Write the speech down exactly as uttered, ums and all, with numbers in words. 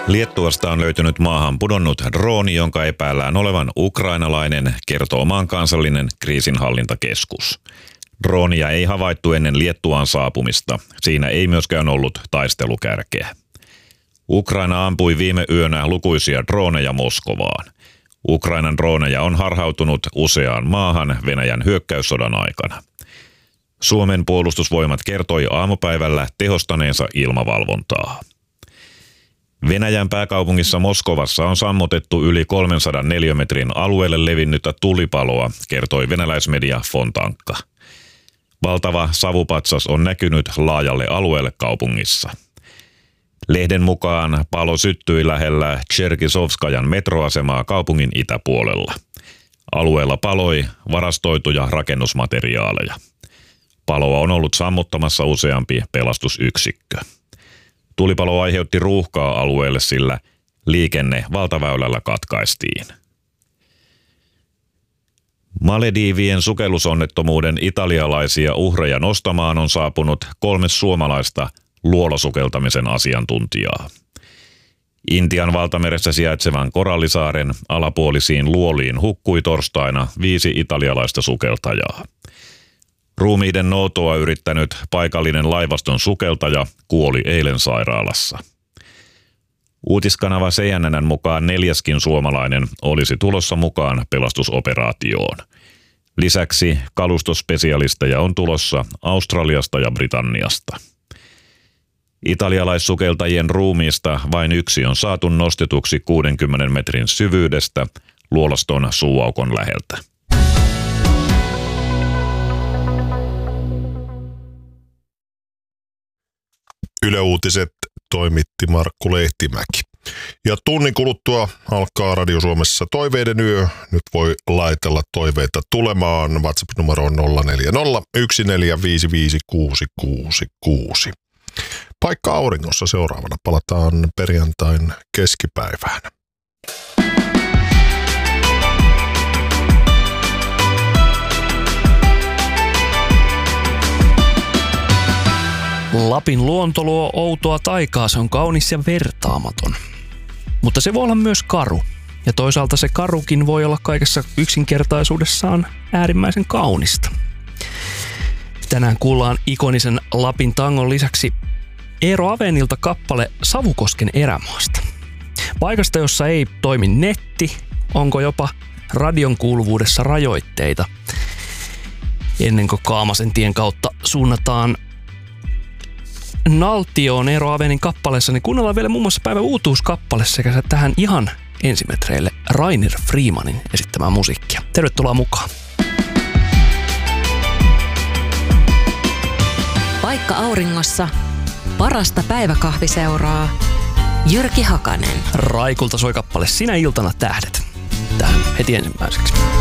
Liettuasta on löytynyt maahan pudonnut drooni, jonka epäillään olevan ukrainalainen, kertoo maan kansallinen kriisinhallintakeskus. Droonia ei havaittu ennen Liettuaan saapumista. Siinä ei myöskään ollut taistelukärkeä. Ukraina ampui viime yönä lukuisia drooneja Moskovaan. Ukrainan drooneja on harhautunut useaan maahan Venäjän hyökkäyssodan aikana. Suomen puolustusvoimat kertoi aamupäivällä tehostaneensa ilmavalvontaa. Venäjän pääkaupungissa Moskovassa on sammutettu yli kolmensadan neliömetrin alueelle levinnyttä tulipaloa, kertoi venäläismedia Fontanka. Valtava savupatsas on näkynyt laajalle alueelle kaupungissa. Lehden mukaan palo syttyi lähellä Tšerkisovskajan metroasemaa kaupungin itäpuolella. Alueella paloi varastoituja rakennusmateriaaleja. Paloa on ollut sammuttamassa useampi pelastusyksikkö. Tulipalo aiheutti ruuhkaa alueelle, sillä liikenne valtaväylällä katkaistiin. Malediivien sukellusonnettomuuden italialaisia uhreja nostamaan on saapunut kolme suomalaista luolasukeltamisen asiantuntijaa. Intian valtameressä sijaitsevan Korallisaaren alapuolisiin luoliin hukkui torstaina viisi italialaista sukeltajaa. Ruumiiden noutoa yrittänyt paikallinen laivaston sukeltaja kuoli eilen sairaalassa. Uutiskanava C N N:n mukaan neljäskin suomalainen olisi tulossa mukaan pelastusoperaatioon. Lisäksi kalustospesialisteja on tulossa Australiasta ja Britanniasta. Italialaissukeltajien ruumiista vain yksi on saatu nostetuksi kuudenkymmenen metrin syvyydestä luolaston suuaukon läheltä. Yle Uutiset toimitti Markku Lehtimäki. Ja tunnin kuluttua alkaa Radio Suomessa Toiveiden yö. Nyt voi laitella toiveita tulemaan. WhatsApp-numero on nolla neljä nolla yksi neljä viisi viisi kuusi kuusi kuusi. Paikka auringossa seuraavana. Palataan perjantain keskipäivään. Lapin luonto luo outoa taikaa, se on kaunis ja vertaamaton. Mutta se voi olla myös karu. Ja toisaalta se karukin voi olla kaikessa yksinkertaisuudessaan äärimmäisen kaunista. Tänään kuullaan ikonisen Lapin tangon lisäksi Eero Avenilta kappale Savukosken erämaasta. Paikasta, jossa ei toimi netti, onko jopa radion kuuluvuudessa rajoitteita. Ennen kuin Kaamasen tien kautta suunnataan Naltioon Eero Avenin kappaleessa, niin kuunnellaan vielä muun muassa päivän uutuuskappale sekä tähän ihan ensimetreille Rainer Freemanin esittämää musiikkia. Tervetuloa mukaan. Paikka auringossa, parasta päiväkahviseuraa, Jyrki Hakanen. Raikulta soi kappale Sinä iltana tähdet. Tähän heti ensimmäiseksi.